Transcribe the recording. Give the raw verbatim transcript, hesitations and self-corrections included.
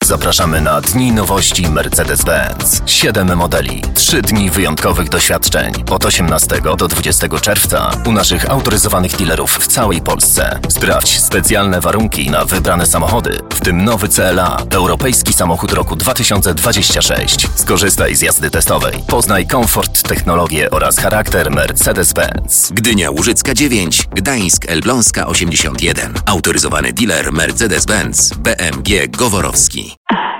Zapraszamy na Dni Nowości Mercedes-Benz. Siedem modeli, trzy dni wyjątkowych doświadczeń od osiemnastego do dwudziestego czerwca u naszych autoryzowanych dealerów w całej Polsce. Sprawdź specjalne warunki na wybrane samochody, w tym nowy C L A, europejski samochód roku dwa tysiące dwudziesty trzeci. Skorzystaj z jazdy testowej. Poznaj komfort, technologię oraz charakter Mercedes-Benz. Gdynia Łużycka dziewięć, Gdańsk Elbląska osiemdziesiąt jeden. Autoryzowany dealer Mercedes-Benz B M G Goworowski.